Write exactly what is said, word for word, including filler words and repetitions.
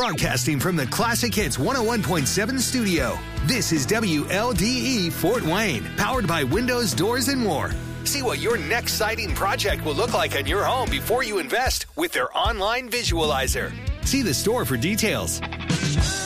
Broadcasting from the Classic Hits one oh one point seven studio, this is W L D E Fort Wayne, powered by Windows, Doors, and more. See what your next siding project will look like in your home before you invest with their online visualizer. See the store for details.